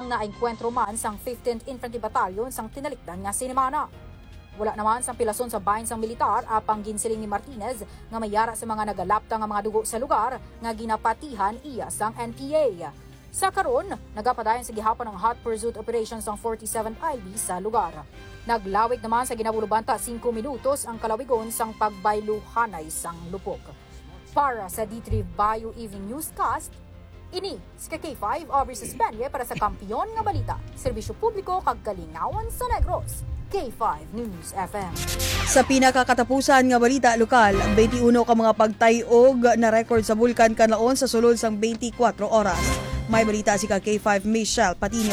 Ang naengkwentro man sang 15th Infantry Battalion sang tinalikdan nga sinimana. Wala naman sang pilason sa bahin sang militar apang ginsiling ni Martinez nga mayara sa mga nagalapta nga mga dugo sa lugar nga ginapatihan iya sang NPA. Sa karon, nagapadayon sa gihapon ang hot pursuit operation sang 47 IB sa lugar. Naglawig naman sa ginabulubanta 5 minutos ang kalawigon sang pagbayluhanay sang lupok. Para sa D3 Bio Evening Newscast, ini si K5 Aubrey Suspenye para sa kampiyon nga balita, serbisyo publiko kag kalingawan sa Negros. K5 News FM. Sa pinakakatapusan nga balita lokal, 21 ka mga pagtayog na record sa bulkan kanlaon sa sulod sang 24 oras. May balita si K5 Michelle Patino.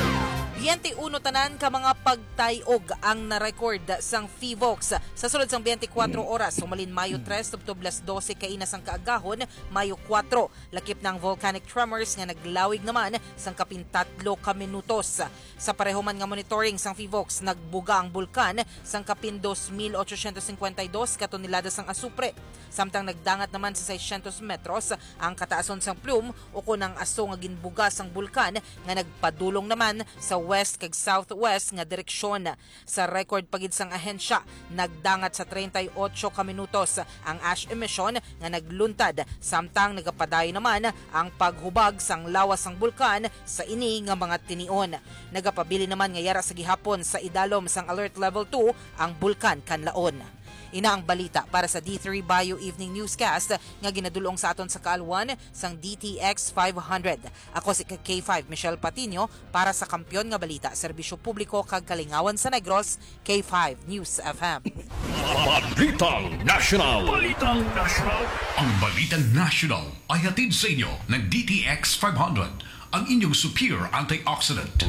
21 tanan ka mga pagtayog ang na-record sang FIVOX sa sulod sang 24 oras. Sumalin Mayo 3 tubtob 12 kaina sang kaagahon, Mayo 4. Lakip ng volcanic tremors nga naglawig naman sang kapin 3 ka minutos. Sa pareho man nga monitoring sang FIVOX, nagbuga ang bulkan sang kapin 2,852 ka tonelada sang asupre. Samtang nagdangat naman sa 600 metros ang kataason sang plume o kunang aso nga ginbuga sang bulkan nga nagpadulong naman sa west kag southwest nga direksyon. Sa record pagid sang ahensya, nagdangat sa 38 ka minutos ang ash emission nga nagluntad, samtang nagapadayon naman ang paghubag sang lawas sang bulkan sa ini nga mga tinion. Nagapabili naman nga yara sa gihapon sa idalom sang alert level 2 ang bulkan kanlaon. Ina ang balita para sa D3 Bio Evening Newscast nga ginadulong sa aton sa kaalwan sang DTX 500. Ako si K5 Michelle Patino para sa kampiyon nga balita, serbisyo publiko kag kalingawan sa Negros, K5 News FM. Balitang National. Balitang National. Ang Balitang National ay hatid sa inyo ng DTX 500, ang inyong superior antioxidant.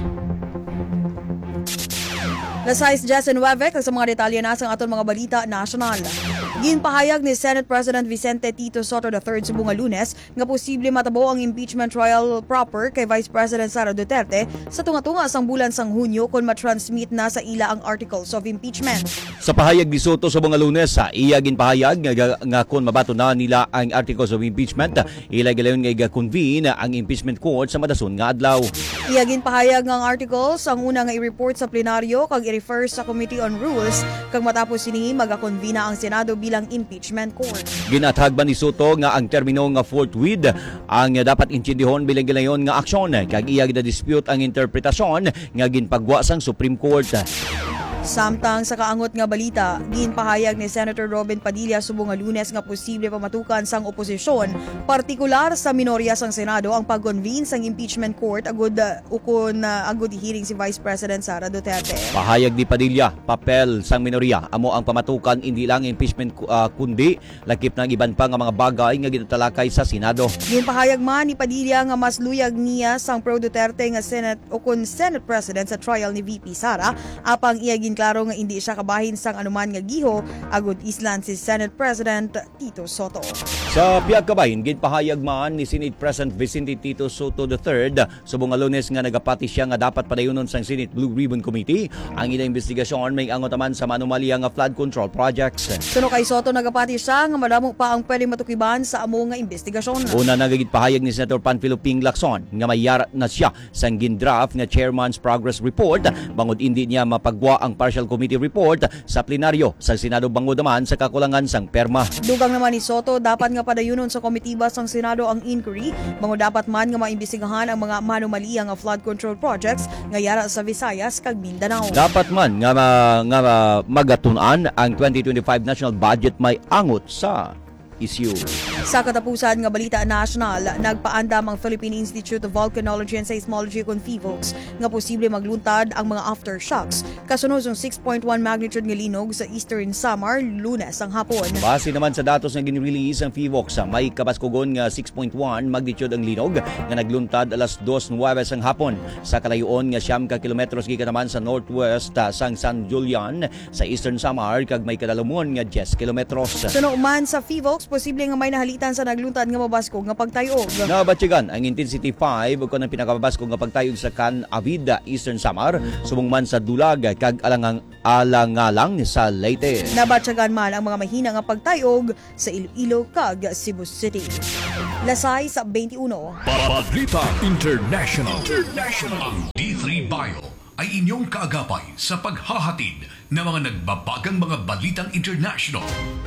Lasais Jason Wevek sa mga detalye na sa aton mga balita national. Ginpahayag ni Senate President Vicente Tito Soto III subong Lunes nga posible matabo ang impeachment trial proper kay Vice President Sara Duterte sa tunga-tunga sang bulan sang Hunyo kung matransmit na sa ila ang articles of impeachment. Sa pahayag ni Soto subong Lunes, iya ginpahayag nga kung mabato na nila ang articles of impeachment, ila galayon nga i-convene ang impeachment court sa madason nga adlaw. Iya ginpahayag nga ang articles ang una nga i-report sa plenaryo kag i-refer sa Committee on Rules kag matapos sini magakonvene ang Senado bilang impeachment court. Ginathagban ni Soto nga ang termino nga forthwith ang dapat intindihon bilang galayon nga aksyon kag iya gida-dispute ang interpretasyon nga ginpagwa sang Supreme Court. Samtang sa kaangot nga balita, ginpahayag ni Senator Robin Padilla subong Lunes nga posible pamatukan sang oposisyon, partikular sa minorya sang Senado ang pag-convene sang impeachment court agud agud hearing si Vice President Sara Duterte. Pahayag ni Padilla, papel sang minorya amo ang pamatukan hindi lang impeachment kundi lakip ng iban pa nga mga bagay nga ginatalakay sa Senado. Ginpahayag man ni Padilla nga mas luyag niya sang pro Duterte nga Senate o kun Senate President sa trial ni VP Sara apang iya klaro nga hindi siya kabahin sang anuman nga giho agud islan si Senate President Tito Soto. Sa piyag kabahin, ginpahayag man ni Senate President Vicente Tito Soto III subong Lunes nga nagapati siya nga dapat padayonon sang Senate Blue Ribbon Committee ang ila investigasyon may angot man sa manumalya nga flood control projects. Suno kay Soto nagapati siya nga madamo pa ang pwedeng matukiban sa amo nga investigasyon. Una nagagitpahayag ni Senator Panfilo Ping Lacson nga mayara na siya sang gindraft nga Chairman's Progress Report bangod hindi niya mapagwa ang partial committee report sa plenaryo sa Senado bangod naman sa kakulangan sang perma. Dugang naman ni Soto dapat nga padayunon sa komitiba sang Senado ang inquiry bangod dapat man nga maimbestigahan ang mga manumalia nga flood control projects nga yara sa Visayas kag Mindanao. Dapat man nga magatunan ang 2025 national budget may angot sa issue. Sa katapusan nga balita national, nagpaandam ang Philippine Institute of Volcanology and Seismology kon FIVOX nga posible magluntad ang mga aftershocks kasunod ng 6.1 magnitude nga linog sa Eastern Samar Lunes ang hapon. Base naman sa datos nga ginrelease ang FIVOX, may kabaskugon nga 6.1 magnitude ang linog nga nagluntad alas 2:09 ang hapon sa kalayoon nga 9 ka kilometros gikan naman sa northwest sang San Julian sa Eastern Samar kag may kadalumon nga 10 kilometros. Suno man sa FIVOX, posible nga may nahalitan sa nagluntad nga mabaskog nga pagtayog. Nabatsyagan ang intensity 5 ug kanang pinakabaskog nga pagtayog sa Can Avida, Eastern Samar, subong man sa Dulag kag alangalang sa Leyte. Nabatsyagan man ang mga mahina nga pagtayog sa Iloilo kag Cebu City. Lasay sa 21. Balita International. Ang D3 Bio ay inyong kaagapay sa paghahatid ng mga nagbabagang mga balitang international.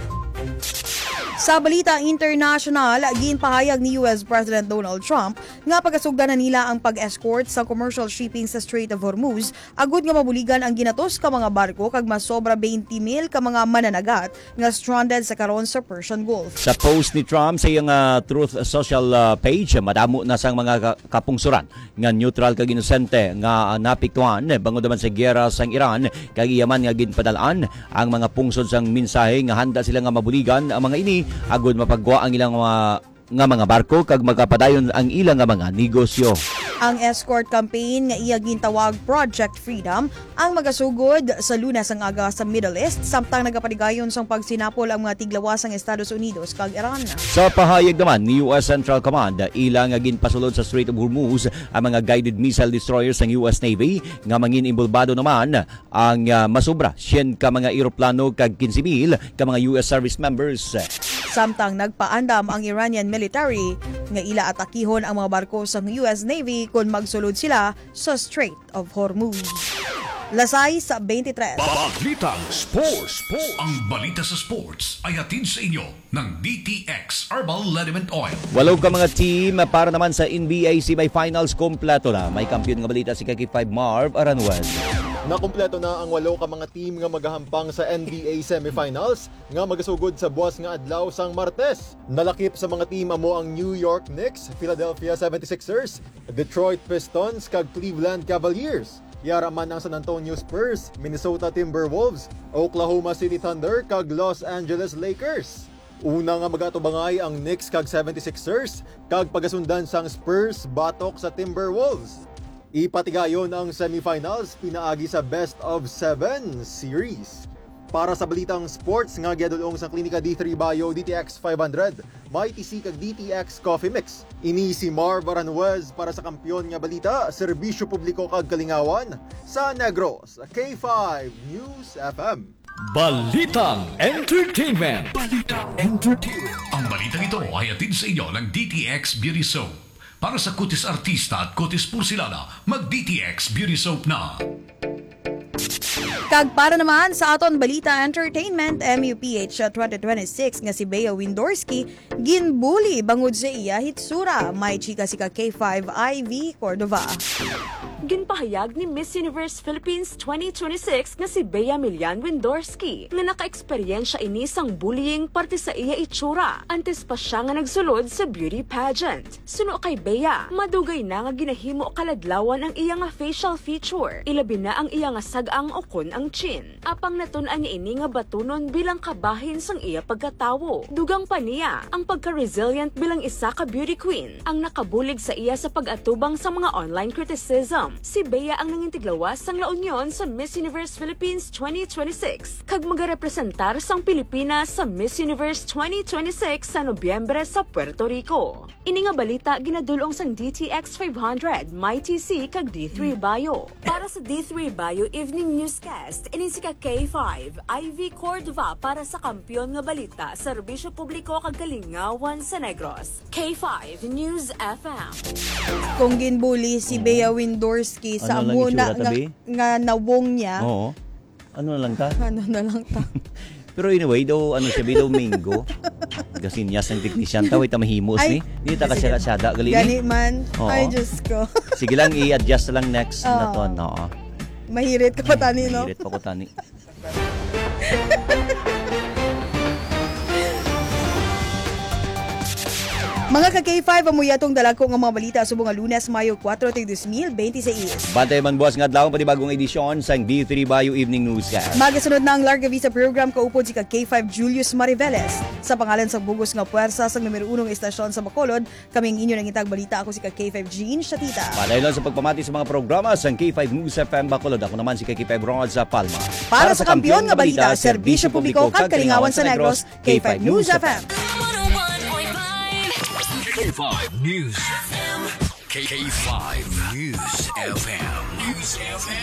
Sa balita international, ginpahayag ni US President Donald Trump nga pagasugdanan nila ang pag-escort sa commercial shipping sa Strait of Hormuz agud nga mabuligan ang ginatos ka mga barko kag mas sobra 20,000 ka mga mananagat nga stranded sa karon sa Persian Gulf. Sa post ni Trump sa iyang Truth Social page, madamo na sang mga kapungsuran nga neutral kag inosente nga napiktuan bangod naman sa giyera sang Iran kag iyaman nga ginpadalaan ang mga pungsod sang mensahe nga handa sila nga mabuligan ang mga ini agud mapagwa ang ilang mga barko kag magapadayon ang ilang nga mga negosyo. Ang escort campaign nga iya gintawag Project Freedom ang magasugod sa Lunes ang aga sa Middle East samtang nagapaligayon sang pagsinapol ang mga tiglawas ng Estados Unidos kag Iran. Sa pahayag naman ni US Central Command, ilang nga ginpasulod sa Strait of Hormuz ang mga guided missile destroyers ng US Navy nga mangin imbulbado naman ang masobra 100 ka mga eroplano kag 15,000 ka mga US service members. Samtang nagpaandam ang Iranian military nga ila atakihon ang mga barko sa US Navy kung magsulod sila sa Strait of Hormuz. Lasay sa 23. Balitang Sports. Ang balita sa sports ay hatid sa inyo ng DTX Herbal Liniment Oil. 8 ka mga team para naman sa NBA semifinals kompleto na. May kampiyon nga balita si Kaki 5 Marv Aranwez. Nakumpleto na ang 8 ka mga team nga magahampang sa NBA semifinals nga magasugod sa buwas nga adlaw sang Martes. Nalakip sa mga team amo ang New York Knicks, Philadelphia 76ers, Detroit Pistons kag Cleveland Cavaliers. Yara man ang San Antonio Spurs, Minnesota Timberwolves, Oklahoma City Thunder kag Los Angeles Lakers. Una nga magatubangay ang Knicks kag 76ers kag pagasundan sang Spurs batok sa Timberwolves. Ipatigayon ang semifinals pinaagi sa best of 7 series. Para sa balitang sports nga giadulong sa Klinika D3 Bio DTX 500, may TC kag DTX Coffee Mix. Ini si Marv Aranwez para sa kampiyon nga balita, serbisyo publiko kag kalingawan sa Negros, K5 News FM. Balitang Entertainment. Ang balitang ito ay hatid sa inyo ng DTX Beauty Soap. Para sa kutis artista at kutis porsilana, mag-DTX Beauty Soap na. Kag para naman sa aton balita entertainment, MUPH 2026 nga si Bea Windorski ginbuli bangod sa iya hitsura. May chika si ka K5 Ivy Cordova. Ginpahayag ni Miss Universe Philippines 2026 nga si Bea Milian Windorski nga naka-eksperyensya ini sang bullying parte sa iya itsura antes pa siya nga nagsulod sa beauty pageant. Suno kay Bea, madugay na nga ginahimo kaladlawan ang iya nga facial feature. Ilabi na ang iya nga sag-ang okon ang chin. Apang natun-an niya ini nga batunon bilang kabahin sang iya pagkatawo. Dugang pa niya ang pagka-resilient bilang isa ka beauty queen ang nakabulig sa iya sa pag-atubang sa mga online criticism. Si Bea ang nangintiglawas sang La Union sa Miss Universe Philippines 2026 kag magarepresentar sang Pilipinas sa Miss Universe 2026 sa Nobyembre sa Puerto Rico. Ini nga balita ginadulong sang DTX 500, may TC kag D3 Bio. Para sa D3 Bio Evening Newscast, ini si ka K5 Ivy Cordova para sa kampiyon nga balita, serbisyo publiko kag kalingawan sa Negros. K5 News FM. Kung ginbuli si Bea Windorski sa Ano lang amuna itsura, tabi? nga nawong niya. Oo. Ano na lang ta? Ano na lang ta. Pero anyway, daw ano siya daw Mingo. Kasi niya sang technician ta, wait mahimos Ay, ni. Hindi ta kasi kasyada gali Gani ni. man. Oo. Ay, Diyos ko. Sige lang i-adjust lang next na to. No. Mahirit ka pa tani, no? Hirit pa ko tani. Mga ka-K5, amuyatong dalako ng mga balita subong nga Lunes, Mayo 4, 2026. Bantay man buwas nga adlaw pati bagong edisyon sang D3 Bio Evening Newscast. Magasunod na ang Larga Visa program kaupod si ka-K5 Julius Mariveles. Sa pangalan sa bugos nga puwersa sa numero 1 estasyon sa Bacolod, kaming inyo nang itag balita, ako si ka-K5 Jean Shatita. Padaylo sa pagpamati sa mga programa sang K5 News FM Bacolod. Ako naman si K5 Rod sa Palma. Para sa kampiyon nga balita, serbisyo publiko kag kalingawan sa Negros, K5 News FM. K5 News FM. K5 News FM.